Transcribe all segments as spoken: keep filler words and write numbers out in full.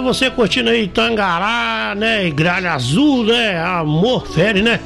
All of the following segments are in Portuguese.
você curtindo aí Tangará, né? Gralha Azul, né? Amor Fere, né?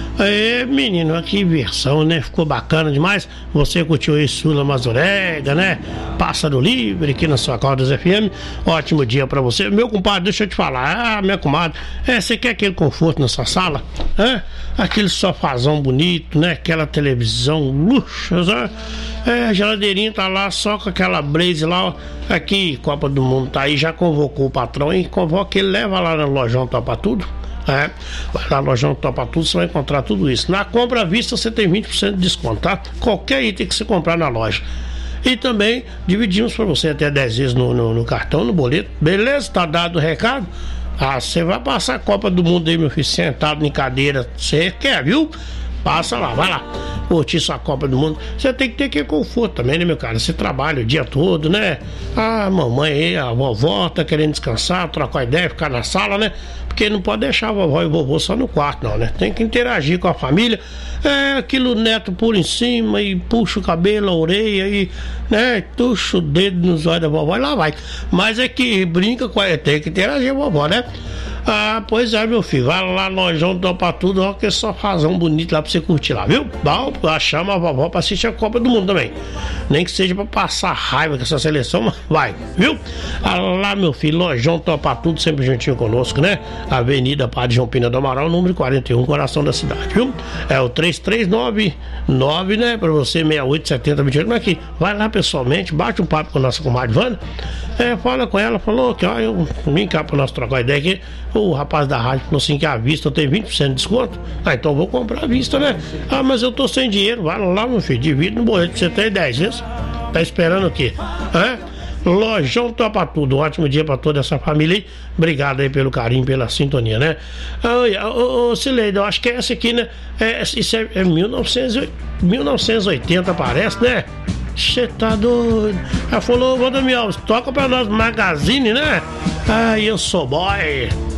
É, menino, que versão, né? Ficou bacana demais. Você curtiu aí Sula Mazurega, né? Pássaro Livre aqui na sua Caldas F M. Ótimo dia pra você. Meu compadre, deixa eu te falar. Ah, minha comadre, é, você quer aquele conforto na sua sala? É? Aquele sofazão bonito, né? Aquela televisão luxuosa. É, a geladeirinha tá lá só com aquela blaze lá, ó. Aqui, Copa do Mundo tá aí, já convocou o patrão e convoca ele, leva lá no Lojão Topa Tudo. É, vai lá no Lojão Topa Tudo, você vai encontrar tudo isso. Na compra à vista você tem vinte por cento de desconto, tá? Qualquer item que você comprar na loja. E também dividimos para você até dez vezes no, no, no cartão, no boleto. Beleza? Tá dado o recado? Ah, você vai passar a Copa do Mundo aí, meu filho, sentado em cadeira. Você quer, viu? Passa lá, vai lá. Curtir sua Copa do Mundo. Você tem que ter aquele conforto também, né, meu cara? Você trabalha o dia todo, né? A mamãe aí, a vovó tá querendo descansar, trocar ideia, ficar na sala, né? Porque não pode deixar a vovó e o vovô só no quarto, não, né? Tem que interagir com a família. É, aquilo o neto pula em cima e puxa o cabelo, a orelha e, né? Tuxa o dedo nos olhos da vovó e lá vai. Mas é que brinca com ela, tem que interagir a vovó, né? Ah, pois é, meu filho, vai lá no Lojão Topa Tudo, ó, que sofazão bonito lá pra você curtir lá, viu? Bom, chama a vovó pra assistir a Copa do Mundo também. Nem que seja pra passar raiva com essa seleção, mas vai, viu? Ah, lá, meu filho, Lojão Topa Tudo, sempre juntinho conosco, né? Avenida Padre João Pina do Amaral, número quarenta e um, coração da cidade, viu? É o três três nove nove, né? Pra você, seis oito sete zero vinte e oito, mas aqui, vai lá pessoalmente, bate um papo com a nossa comadre Vânia. É, fala com ela, falou que ó, eu vim cá pra nós trocar ideia aqui. O rapaz da rádio falou assim que a vista eu tenho vinte por cento de desconto. Ah, então eu vou comprar a vista, né? Ah, mas eu tô sem dinheiro. Vai lá, meu filho, divide no boleto, você tem dez vezes. Tá esperando o quê? É? Lojão Topa Tudo, um ótimo dia pra toda essa família aí. Obrigado aí pelo carinho, pela sintonia, né? Ô, ô, Cileide, eu acho que é essa aqui, né? É, isso é, é mil novecentos e oitenta, parece, né? Você tá doido? Ela falou, Damião, toca pra nós Magazine, né? Ah, eu sou boy.